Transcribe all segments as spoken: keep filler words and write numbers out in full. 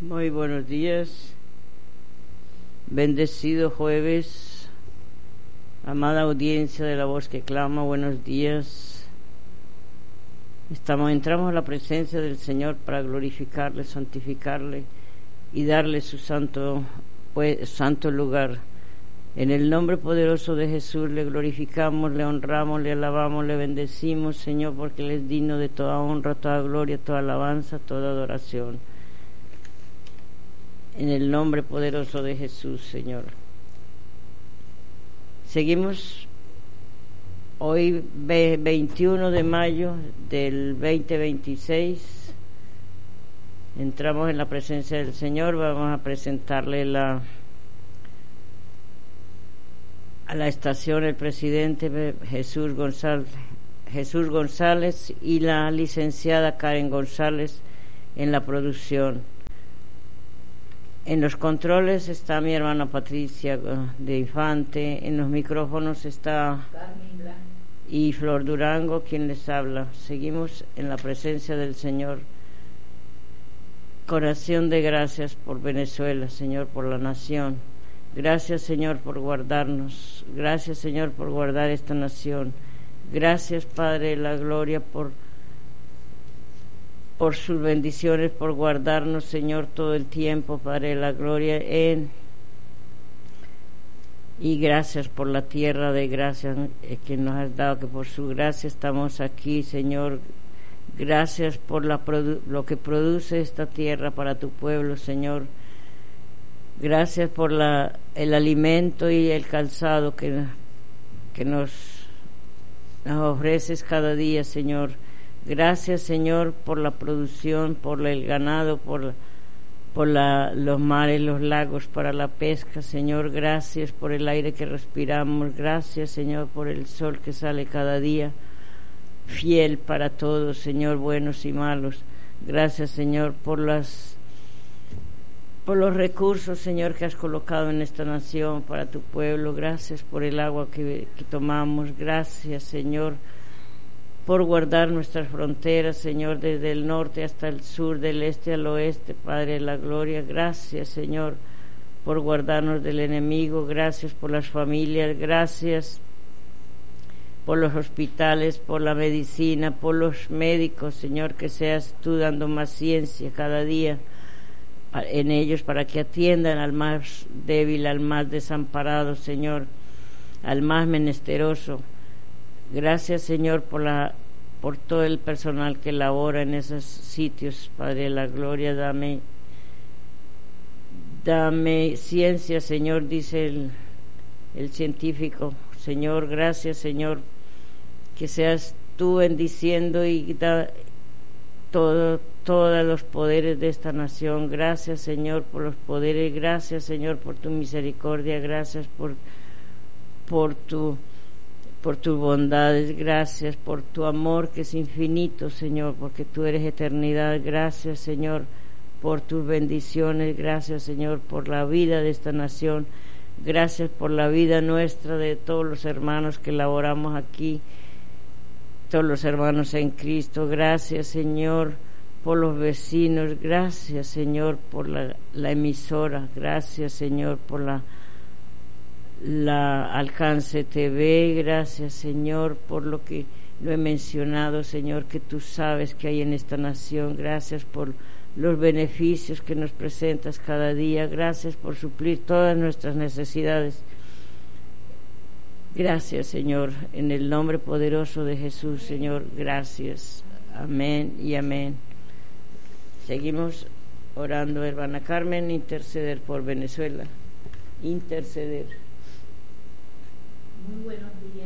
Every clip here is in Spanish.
Muy buenos días, bendecido jueves, amada audiencia de La Voz que Clama, buenos días. Estamos, entramos a la presencia del Señor para glorificarle, santificarle y darle su santo, pues, santo lugar. En el nombre poderoso de Jesús le glorificamos, le honramos, le alabamos, le bendecimos, Señor, porque Él es digno de toda honra, toda gloria, toda alabanza, toda adoración. En el nombre poderoso de Jesús, Señor. Seguimos hoy veintiuno de mayo del veinte veintiséis. Entramos en la presencia del Señor. Vamos a presentarle la a la estación el presidente Jesús González, Jesús González y la licenciada Karen González en la producción. En los controles está mi hermana Patricia de Infante, en los micrófonos está y Flor Durango quien les habla. Seguimos en la presencia del Señor con acción de gracias por Venezuela, Señor, por la nación. Gracias, Señor, por guardarnos. Gracias, Señor, por guardar esta nación. Gracias, Padre de la gloria, por por sus bendiciones, por guardarnos, Señor, todo el tiempo, Padre de la gloria, en y gracias por la tierra de gracia que nos has dado, que por su gracia estamos aquí, Señor. Gracias por la lo que produce esta tierra para tu pueblo, Señor. Gracias por la el alimento y el calzado que, que nos, nos ofreces cada día, Señor. Gracias, Señor, por la producción, por el ganado, por, por la, los mares, los lagos, para la pesca, Señor. Gracias por el aire que respiramos. Gracias, Señor, por el sol que sale cada día, fiel para todos, Señor, buenos y malos. Gracias, Señor, por las por los recursos, Señor, que has colocado en esta nación para tu pueblo. Gracias por el agua que, que tomamos. Gracias, Señor, por guardar nuestras fronteras, Señor, desde el norte hasta el sur, del este al oeste, Padre de la gloria. Gracias, Señor, por guardarnos del enemigo. Gracias por las familias. Gracias por los hospitales, por la medicina, por los médicos, Señor, que seas tú dando más ciencia cada día en ellos para que atiendan al más débil, al más desamparado, Señor, al más menesteroso. Gracias, Señor, por la por todo el personal que labora en esos sitios, Padre de la gloria. Dame dame ciencia, Señor, dice el, el científico. Señor, gracias, Señor, que seas tú bendiciendo y da todo todos los poderes de esta nación. Gracias, Señor, por los poderes. Gracias, Señor, por tu misericordia. Gracias por por tu por tus bondades. Gracias por tu amor que es infinito, Señor, porque tú eres eternidad. Gracias, Señor, por tus bendiciones. Gracias, Señor, por la vida de esta nación. Gracias por la vida nuestra, de todos los hermanos que laboramos aquí, todos los hermanos en Cristo. Gracias, Señor, por los vecinos. Gracias, Señor, por la, la emisora. Gracias, Señor, por la la Alcance T V. Gracias, Señor, por lo que lo he mencionado, Señor, que tú sabes que hay en esta nación. Gracias por los beneficios que nos presentas cada día. Gracias por suplir todas nuestras necesidades. Gracias, Señor, en el nombre poderoso de Jesús, Señor. Gracias. Amén y amén. Seguimos orando, hermana Carmen, interceder por Venezuela. Interceder. Muy buenos días,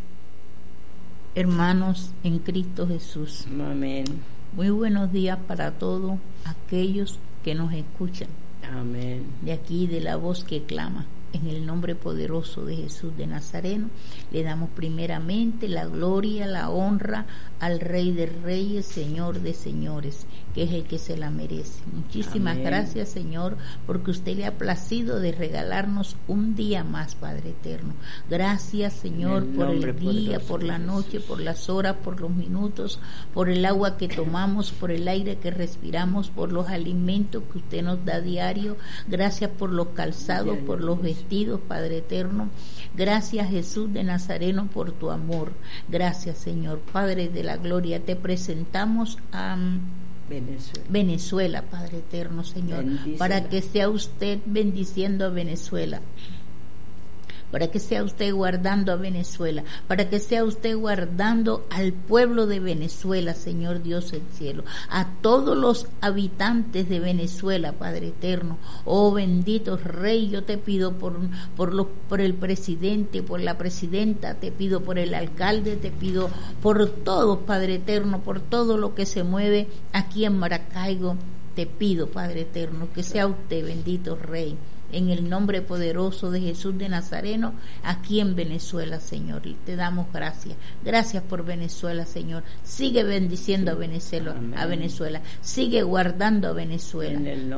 hermanos en Cristo Jesús. Amén. Muy buenos días para todos aquellos que nos escuchan. Amén. De aquí, de La Voz que Clama. En el nombre poderoso de Jesús de Nazareno, le damos primeramente la gloria, la honra al Rey de Reyes, Señor de Señores, que es el que se la merece. Muchísimas Amén. Gracias, Señor, porque usted le ha placido de regalarnos un día más, Padre eterno. Gracias, Señor, por el día, por la noche, por las horas, por los minutos, por el agua que tomamos, por el aire que respiramos, por los alimentos que usted nos da diario. Gracias por los calzados, por los vestidos, Padre eterno. Gracias, Jesús de Nazareno, por tu amor. Gracias, Señor. Padre de la gloria, te presentamos a Venezuela, Venezuela Padre eterno, Señor, Bendícela. Para que sea usted bendiciendo a Venezuela, para que sea usted guardando a Venezuela, para que sea usted guardando al pueblo de Venezuela, Señor Dios del cielo, a todos los habitantes de Venezuela, Padre eterno. Oh bendito Rey, yo te pido por, por, los, por el presidente, por la presidenta, te pido por el alcalde, te pido por todos, Padre eterno, por todo lo que se mueve aquí en Maracaibo. Te pido, Padre eterno, que sea usted bendito Rey, en el nombre poderoso de Jesús de Nazareno, aquí en Venezuela, Señor. Te damos gracias. Gracias por Venezuela, Señor. Sigue bendiciendo sí. a Venezuela, a Venezuela. Sigue guardando a Venezuela.